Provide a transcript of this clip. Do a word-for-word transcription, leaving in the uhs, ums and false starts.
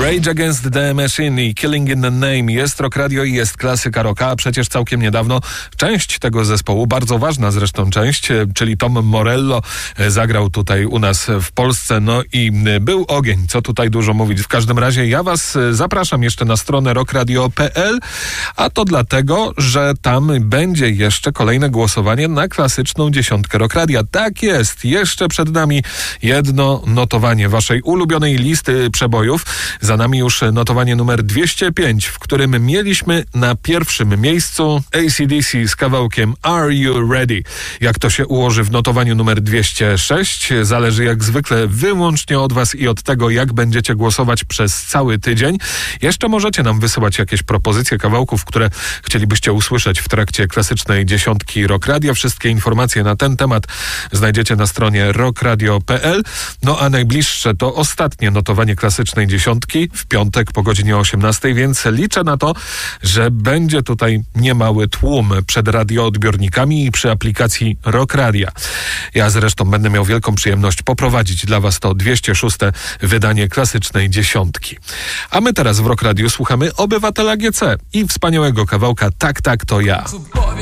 Rage Against the Machine i Killing in the Name. Jest Rock Radio i jest klasyka rocka, a przecież całkiem niedawno część tego zespołu, bardzo ważna zresztą część, czyli Tom Morello, zagrał tutaj u nas w Polsce, no i był ogień, co tutaj dużo mówić. W każdym razie ja was zapraszam jeszcze na stronę rock radio kropka p l, a to dlatego, że tam będzie jeszcze kolejne głosowanie na klasyczną dziesiątkę Rock Radia. Tak jest, jeszcze przed nami jedno notowanie waszej ulubionej listy przebojów. Za nami już notowanie numer dwieście pięć, w którym mieliśmy na pierwszym miejscu A C D C z kawałkiem Are You Ready? Jak to się ułoży w notowaniu numer dwieście sześć, zależy jak zwykle wyłącznie od was i od tego, jak będziecie głosować przez cały tydzień. Jeszcze możecie nam wysyłać jakieś propozycje kawałków, które chcielibyście usłyszeć w trakcie klasycznej dziesiątki Rock Radio. Wszystkie informacje na ten temat znajdziecie na stronie rock radio kropka p l. No a najbliższe to ostatnie notowanie klasycznej dziesiątki w piątek po godzinie osiemnastej, więc liczę na to, że będzie tutaj niemały tłum przed radioodbiornikami i przy aplikacji Rock Radia. Ja zresztą będę miał wielką przyjemność poprowadzić dla was to dwieście szóste wydanie klasycznej dziesiątki. A my teraz w Rock Radio słuchamy Obywatela G C i wspaniałego kawałka Tak, tak, to ja.